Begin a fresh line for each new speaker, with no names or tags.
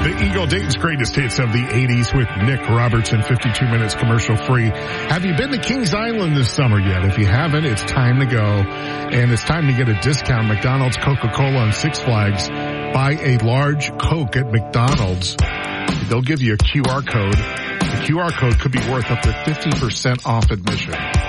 The Eagle Dayton's greatest hits of the 80s with Nick Robertson, 52 minutes commercial free. Have you been to Kings Island this summer yet? If you haven't, it's time to go. And it's time to get a discount. McDonald's, Coca-Cola, and Six Flags. Buy a large Coke at McDonald's. They'll give you a QR code. The QR code could be worth up to 50% off admission.